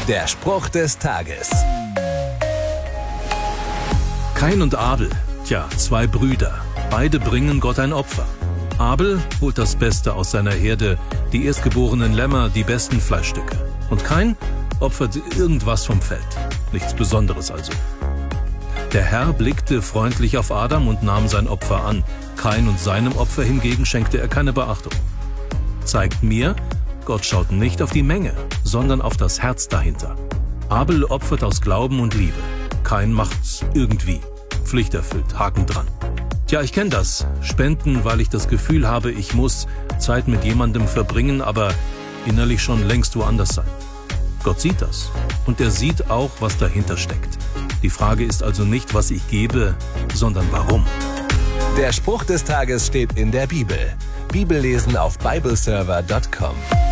Der Spruch des Tages. Kain und Abel, zwei Brüder. Beide bringen Gott ein Opfer. Abel holt das Beste aus seiner Herde, die erstgeborenen Lämmer, die besten Fleischstücke. Und Kain opfert irgendwas vom Feld. Nichts Besonderes also. Der Herr blickte freundlich auf Adam und nahm sein Opfer an. Kain und seinem Opfer hingegen schenkte er keine Beachtung. Zeigt mir, Gott schaut nicht auf die Menge, sondern auf das Herz dahinter. Abel opfert aus Glauben und Liebe. Kain macht's irgendwie. Pflichterfüllt, Haken dran. Ich kenne das. Spenden, weil ich das Gefühl habe, ich muss Zeit mit jemandem verbringen, aber innerlich schon längst woanders sein. Gott sieht das. Und er sieht auch, was dahinter steckt. Die Frage ist also nicht, was ich gebe, sondern warum. Der Spruch des Tages steht in der Bibel. Bibellesen auf bibleserver.com.